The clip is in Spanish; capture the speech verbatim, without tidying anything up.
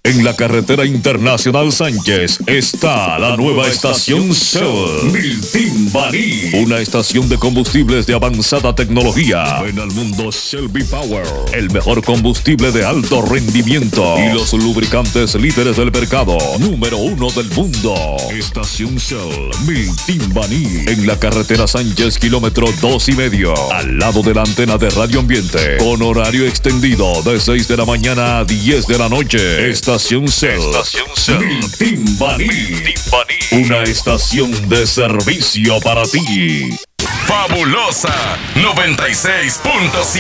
En la carretera internacional Sánchez está la nueva estación Shell Miltimbaní, una estación de combustibles de avanzada tecnología. Ven al mundo Shell V-Power, el mejor combustible de alto rendimiento y los lubricantes líderes del mercado, número uno del mundo. Estación Shell Miltimbaní, en la carretera Sánchez, kilómetro dos y medio, al lado de la antena de Radio Ambiente, con horario extendido de seis de la mañana a diez de la noche. Estación Shell. Estación Shell. Miltimbaní. Miltimbaní. Una estación de servicio para ti. Fabulosa noventa y seis punto siete.